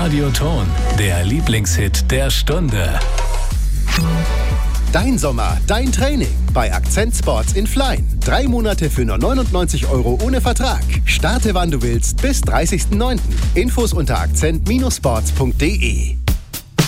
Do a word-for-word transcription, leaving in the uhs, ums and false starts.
Radioton, der Lieblingshit der Stunde. Dein Sommer, dein Training bei Akzent Sports in Flein. Drei Monate für nur neunundneunzig Euro ohne Vertrag. Starte wann du willst bis dreißigsten neunten Infos unter akzent Sports punkt de.